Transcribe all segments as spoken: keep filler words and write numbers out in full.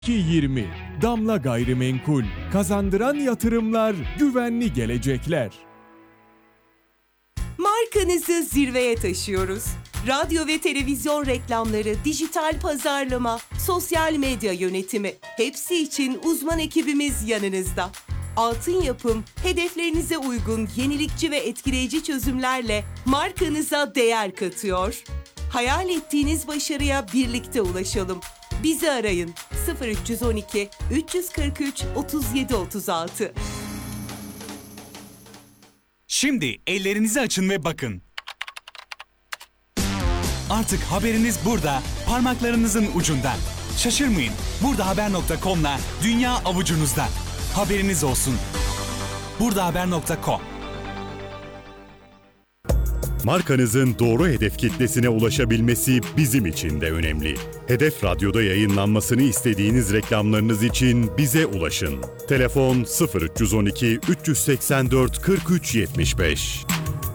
iki yirmi Damla Gayrimenkul, kazandıran yatırımlar, güvenli gelecekler. Markanızı zirveye taşıyoruz. Radyo ve televizyon reklamları, dijital pazarlama, sosyal medya yönetimi, hepsi için uzman ekibimiz yanınızda. Altın Yapım, hedeflerinize uygun yenilikçi ve etkileyici çözümlerle markanıza değer katıyor. Hayal ettiğiniz başarıya birlikte ulaşalım. Bizi arayın sıfır üç on iki üç kırk üç otuz yedi otuz altı. Şimdi ellerinizi açın ve bakın. Artık haberiniz burada, parmaklarınızın ucunda. Şaşırmayın, burdahaber nokta com'la dünya avucunuzda. Haberiniz olsun. burdahaber nokta com. Markanızın doğru hedef kitlesine ulaşabilmesi bizim için de önemli. Hedef Radyo'da yayınlanmasını istediğiniz reklamlarınız için bize ulaşın. Telefon sıfır üç on iki üç seksen dört kırk üç yetmiş beş.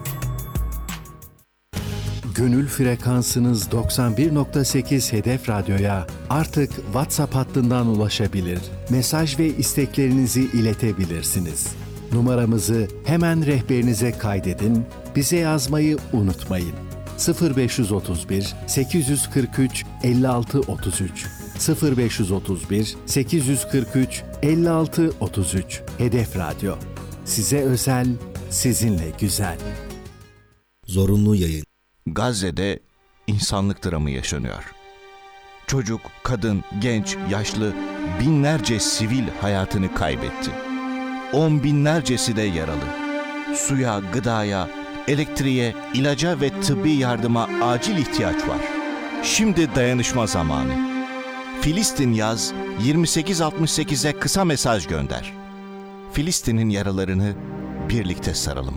Gönül frekansınız doksan bir nokta sekiz Hedef Radyo'ya artık WhatsApp hattından ulaşabilir, mesaj ve isteklerinizi iletebilirsiniz. Numaramızı hemen rehberinize kaydedin, bize yazmayı unutmayın. sıfır beş otuz bir sekiz kırk üç elli altı otuz üç sıfır beş otuz bir sekiz kırk üç elli altı otuz üç Hedef Radyo. Size özel, sizinle güzel. Zorunlu yayın. Gazze'de insanlık dramı yaşanıyor. Çocuk, kadın, genç, yaşlı binlerce sivil hayatını kaybetti. On binlercesi de yaralı. Suya, gıdaya, elektriğe, ilaca ve tıbbi yardıma acil ihtiyaç var. Şimdi dayanışma zamanı. Filistin yaz yirmi sekiz altmış sekize kısa mesaj gönder. Filistin'in yaralarını birlikte saralım.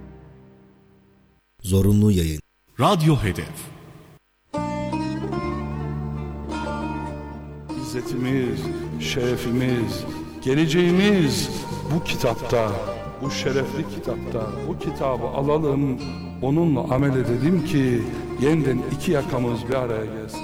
Zorunlu yayın. Radyo Hedef. İzzetimiz, şerefimiz, geleceğimiz bu kitapta, bu şerefli kitapta. Bu kitabı alalım, onunla amel edelim ki yeniden iki yakamız bir araya gelsin.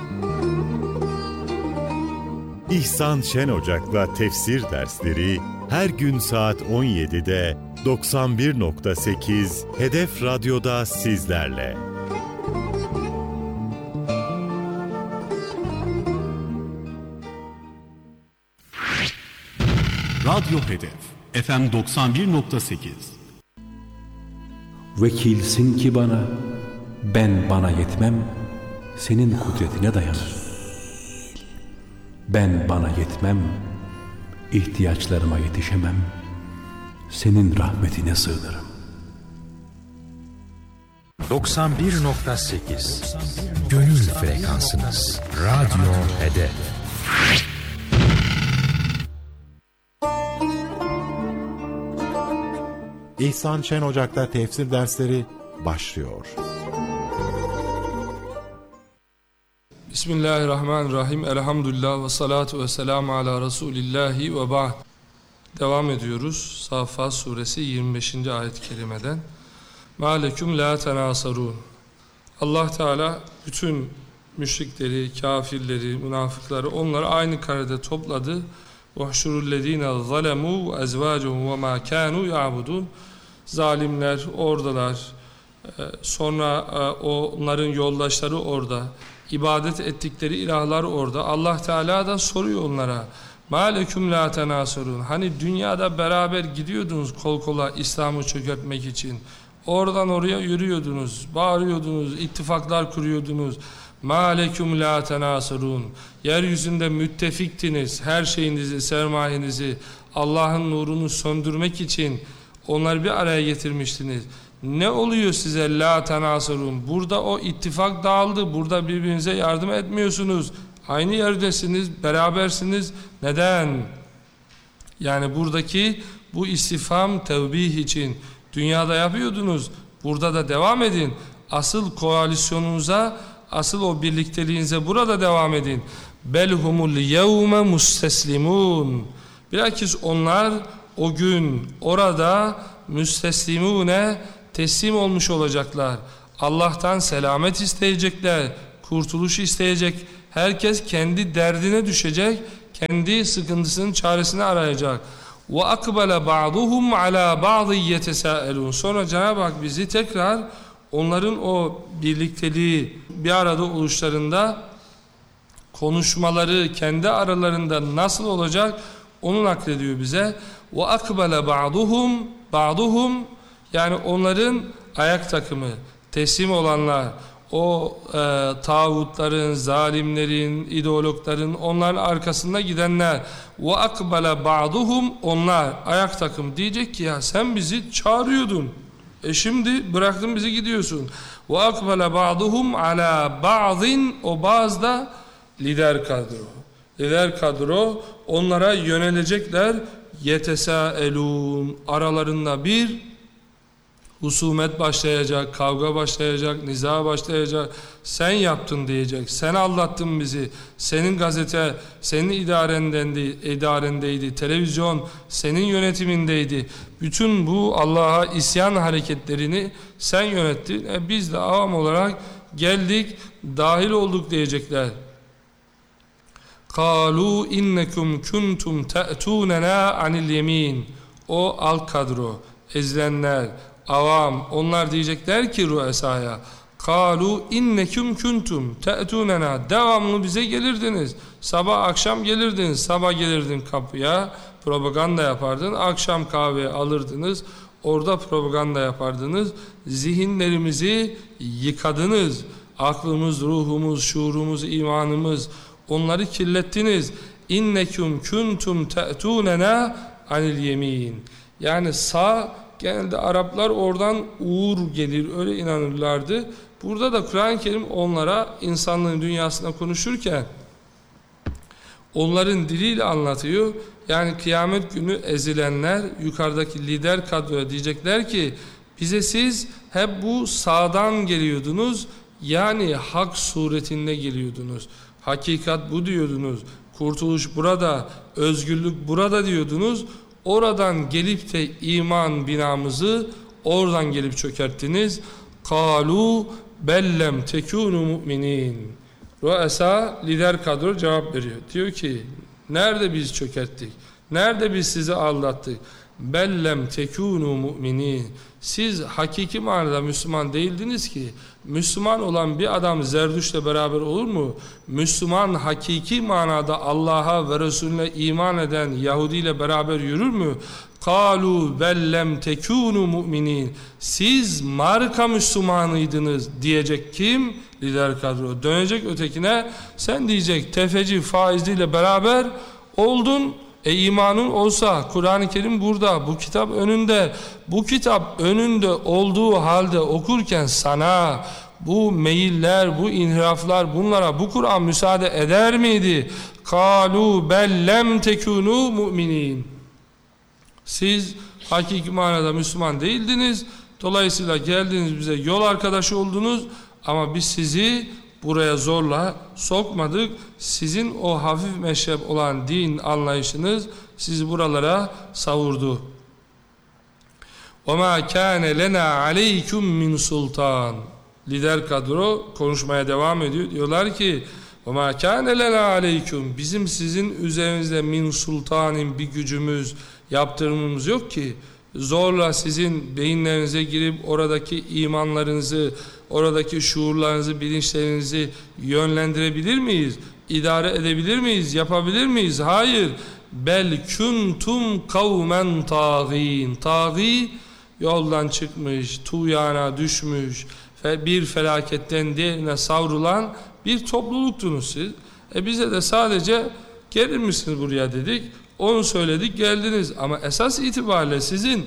İhsan Şen Ocak'la tefsir dersleri her gün saat on yedide doksan bir nokta sekiz Hedef Radyo'da sizlerle. Radyo Hedef F M doksan bir nokta sekiz. Vekilsin ki bana, ben bana yetmem, senin kudretine dayanır. Ben bana yetmem, ihtiyaçlarıma yetişemem, senin rahmetine sığınırım. doksan bir nokta sekiz Gönül frekansınız. Radyo Hedef. İhsan Şen Ocak'ta tefsir dersleri başlıyor. Bismillahirrahmanirrahim. Elhamdülillah ve salatu ve selamu ala Resulillahi ve ba'd. Devam ediyoruz. Saffat suresi yirmi beşinci ayet-i kerimeden. Mâleküm la tenasarûn. Allah Teala bütün müşrikleri, kafirleri, münafıkları onları aynı karede topladı. وَحْشُرُ الَّذ۪ينَ ظَلَمُوا وَاَزْوَاجُهُمْ وَمَا كَانُوا يَعْبُدُونَ. Zalimler oradalar, sonra onların yoldaşları orada, ibadet ettikleri ilahlar orada. Allah Teala da soruyor onlara, مَالَكُمْ لَا تَنَاسَرُونَ. Hani dünyada beraber gidiyordunuz kol kola İslam'ı çökertmek için, oradan oraya yürüyordunuz, bağırıyordunuz, ittifaklar kuruyordunuz. مَالَكُمْ لَا تَنَاسَرُونَ. Yeryüzünde müttefiktiniz, her şeyinizi, sermayenizi, Allah'ın nurunu söndürmek için onları bir araya getirmiştiniz. Ne oluyor size la tenasarun? Burada o ittifak dağıldı, burada birbirinize yardım etmiyorsunuz. Aynı yerdesiniz, berabersiniz. Neden? Yani buradaki bu istifham tevbih için. Dünyada yapıyordunuz, burada da devam edin. Asıl koalisyonunuza, asıl o birlikteliğinize burada devam edin. Belhumul yevme müsteslimun. Bilakis onlar o gün orada müsteslimune, teslim olmuş olacaklar. Allah'tan selamet isteyecekler, kurtuluş isteyecek. Herkes kendi derdine düşecek, kendi sıkıntısının çaresini arayacak. Ve akbala ba'duhum ala ba'd yetesaelun. Sonra Cenab-ı Hak bizi tekrar onların o birlikteliği bir arada oluşlarında konuşmaları kendi aralarında nasıl olacak onu naklediyor bize. Ve akbala ba'duhum ba'duhum yani onların ayak takımı, teslim olanlar, o e, tağutların, zalimlerin, ideologların, onların arkasında gidenler. Ve akbala ba'duhum onlar ayak takım diyecek ki ya sen bizi çağırıyordun. E şimdi bıraktın bizi gidiyorsun. Ve akbala ba'duhum ala ba'din o bazda lider kadro. Lider kadro onlara yönelecekler. Yetesaelun aralarında bir husumet başlayacak, kavga başlayacak, niza başlayacak. Sen yaptın diyecek. Sen aldattın bizi. Senin gazete, senin idarendendi, idarendeydi. Televizyon senin yönetimindeydi. Bütün bu Allah'a isyan hareketlerini sen yönettin. E biz de avam olarak geldik, dahil olduk diyecekler. قَالُوا اِنَّكُمْ كُنْتُمْ تَأْتُونَنَا عَنِ الْيَم۪ينَ O alt kadro, ezilenler, avam, onlar diyecekler ki ruesaya قَالُوا اِنَّكُمْ كُنْتُمْ تَأْتُونَنَا Devamlı bize gelirdiniz. Sabah akşam gelirdiniz. Sabah gelirdin kapıya, propaganda yapardın. Akşam kahve alırdınız. Orada propaganda yapardınız. Zihinlerimizi yıkadınız. Aklımız, ruhumuz, şuurumuz, imanımız onları kirlettiniz. İnnekum kuntum ta'tunena anil yemin. Yani sağ genelde Araplar oradan uğur gelir öyle inanırlardı. Burada da Kur'an-ı Kerim onlara insanlığın dünyasında konuşurken onların diliyle anlatıyor. Yani kıyamet günü ezilenler yukarıdaki lider kadroya diyecekler ki bize siz hep bu sağdan geliyordunuz. Yani hak suretinde geliyordunuz. Hakikat bu diyordunuz. Kurtuluş burada, özgürlük burada diyordunuz. Oradan gelip de iman binamızı oradan gelip çökerttiniz. قَالُوا bellem tekunu mu'minin. Ruesa lider kadro cevap veriyor. Diyor ki nerede biz çökerttik? Nerede biz sizi aldattık? Bellem tekunu mu'minin. Siz hakiki manada Müslüman değildiniz ki. Müslüman olan bir adam Zerdüşt'le beraber olur mu? Müslüman hakiki manada Allah'a ve Resulüne iman eden Yahudi ile beraber yürür mü? قَالُوا bellem tekunu mu'minin. Siz marka Müslümanıydınız diyecek kim? Lider kadro. Dönecek ötekine sen diyecek tefeci faizliyle beraber oldun. E imanın olsa Kur'an-ı Kerim burada, bu kitap önünde, bu kitap önünde olduğu halde okurken sana bu meyiller, bu inhiraflar bunlara bu Kur'an müsaade eder miydi? قَالُوا bellem tekunu mu'minin. Siz hakiki manada Müslüman değildiniz. Dolayısıyla geldiniz bize yol arkadaşı oldunuz ama biz sizi buraya zorla sokmadık. Sizin o hafif meşrep olan din anlayışınız sizi buralara savurdu. وَمَا كَانَ لَنَا عَلَيْكُمْ مِنْ sultan. Lider kadro konuşmaya devam ediyor. Diyorlar ki وَمَا كَانَ لَنَا عَلَيْكُمْ Bizim sizin üzerinizde min sultanin bir gücümüz, yaptırımımız yok ki. Zorla sizin beyinlerinize girip oradaki imanlarınızı, oradaki şuurlarınızı, bilinçlerinizi yönlendirebilir miyiz? İdare edebilir miyiz? Yapabilir miyiz? Hayır. Bel kuntum kavmen tağin. Taği yoldan çıkmış, tuğyana düşmüş, bir felaketten diğerine savrulan bir topluluktunuz siz. E bize de sadece gelir misiniz buraya dedik. Onu söyledik geldiniz ama esas itibariyle sizin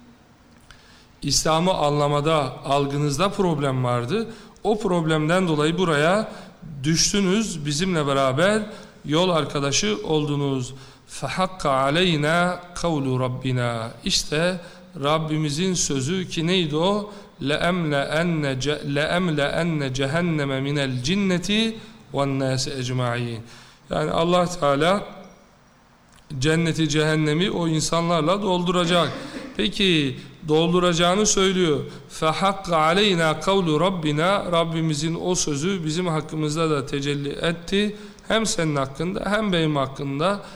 İslam'ı anlamada, algınızda problem vardı. O problemden dolayı buraya düştünüz, bizimle beraber yol arkadaşı oldunuz. فَحَقَّ عَلَيْنَا قَوْلُ رَبِّنَا İşte Rabbimizin sözü ki neydi o? لَأَمْلَأَنَّ جَهَنَّمَ مِنَ الْجِنَّةِ وَالنَّاسِ اَجْمَعِينَ Yani Allah Teala cenneti cehennemi o insanlarla dolduracak. Peki dolduracağını söylüyor. فَحَقَّ عَلَيْنَا قَوْلُ رَبِّنَا Rabbimizin o sözü bizim hakkımızda da tecelli etti. hem senin hakkında hem benim hakkında